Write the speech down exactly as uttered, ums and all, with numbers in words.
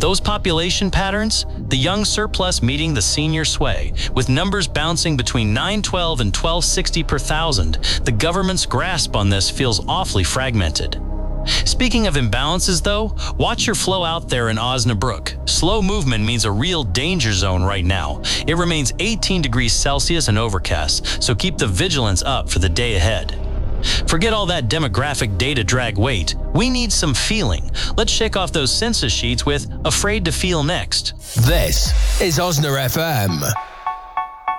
Those population patterns, the young surplus meeting the senior sway, with numbers bouncing between nine twelve and twelve sixty per thousand, the government's grasp on this feels awfully fragmented. Speaking of imbalances though, watch your flow out there in Osnabrück. Slow movement means a real danger zone right now. It remains eighteen degrees Celsius and overcast, so keep the vigilance up for the day ahead. Forget all that demographic data drag weight. We need some feeling. Let's shake off those census sheets with Afraid to Feel next. This is Osna F M.